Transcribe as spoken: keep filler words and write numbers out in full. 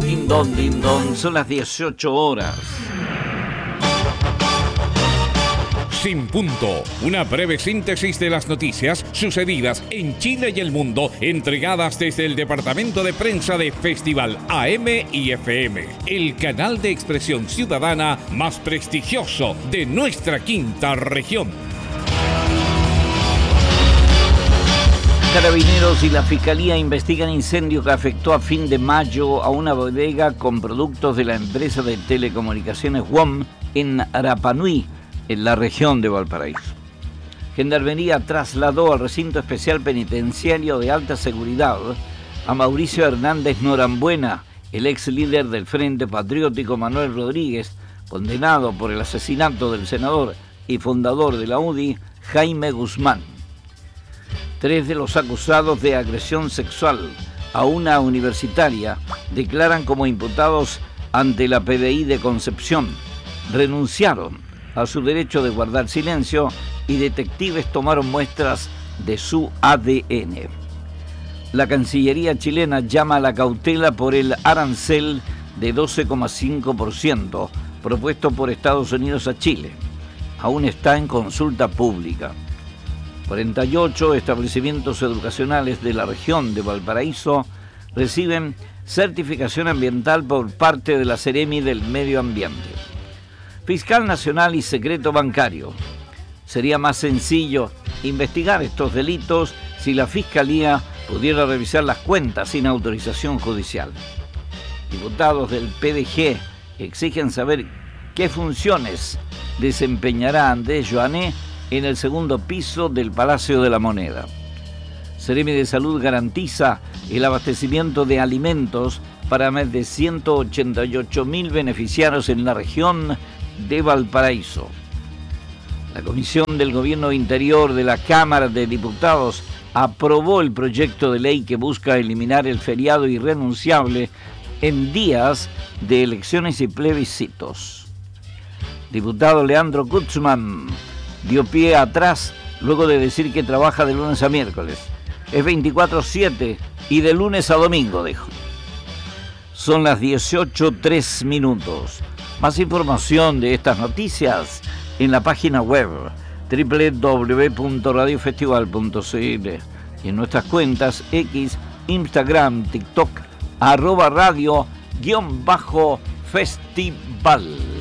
Din don, din don, son las dieciocho horas. Sin Punto, una breve síntesis de las noticias sucedidas en Chile y el mundo, entregadas desde el departamento de prensa de Festival A M y F M, el canal de expresión ciudadana más prestigioso de nuestra quinta región. Carabineros y la Fiscalía investigan incendio que afectó a fin de mayo a una bodega con productos de la empresa de telecomunicaciones W O M en Arapanui, en la región de Valparaíso. Gendarmería trasladó al recinto especial penitenciario de alta seguridad a Mauricio Hernández Norambuena, el ex líder del Frente Patriótico Manuel Rodríguez, condenado por el asesinato del senador y fundador de la U D I, Jaime Guzmán. Tres de los acusados de agresión sexual a una universitaria declaran como imputados ante la P D I de Concepción. Renunciaron a su derecho de guardar silencio y detectives tomaron muestras de su A D N. La Cancillería chilena llama a la cautela por el arancel de doce coma cinco por ciento propuesto por Estados Unidos a Chile. Aún está en consulta pública. cuarenta y ocho establecimientos educacionales de la región de Valparaíso reciben certificación ambiental por parte de la Seremi del Medio Ambiente. Fiscal Nacional y Secreto Bancario. Sería más sencillo investigar estos delitos si la Fiscalía pudiera revisar las cuentas sin autorización judicial. Diputados del P D G exigen saber qué funciones desempeñará Andrés Joané en el segundo piso del Palacio de la Moneda. Seremi de Salud garantiza el abastecimiento de alimentos para más de ciento ochenta y ocho mil beneficiarios en la región de Valparaíso. La Comisión del Gobierno Interior de la Cámara de Diputados aprobó el proyecto de ley que busca eliminar el feriado irrenunciable en días de elecciones y plebiscitos. Diputado Leandro Guzmán dio pie atrás luego de decir que trabaja de lunes a miércoles. Es veinticuatro siete y de lunes a domingo, dijo. Son las dieciocho tres minutos. Más información de estas noticias en la página web doble u doble u doble u punto radio festival punto c l y en nuestras cuentas X, Instagram, TikTok, arroba radio guión bajo festival.